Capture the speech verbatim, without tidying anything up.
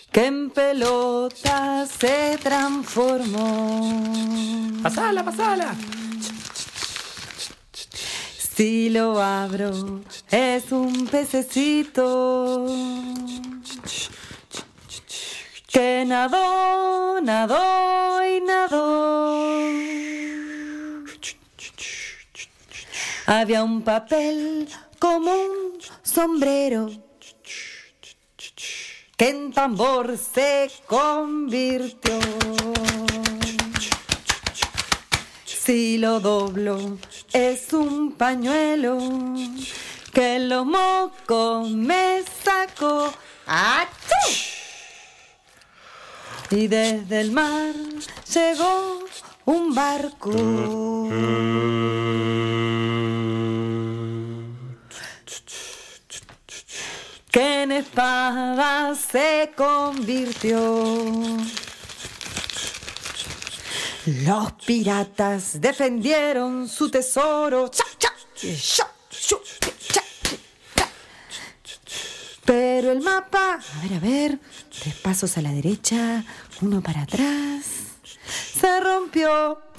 que en pelota se transformó. Pasala, pasala. Si lo abro, es un pececito que nadó, nadó y nadó. Había un papel como un sombrero que en tambor se convirtió. Si lo doblo, es un pañuelo que en los mocos me sacó. ¡Achú! Y desde el mar llegó un barco que en espada se convirtió. Los piratas defendieron su tesoro. ¡Cha, cha! ¡Shu, shu, cha, cha! Pero el mapa, a ver, a ver, tres pasos a la derecha, uno para atrás, se rompió.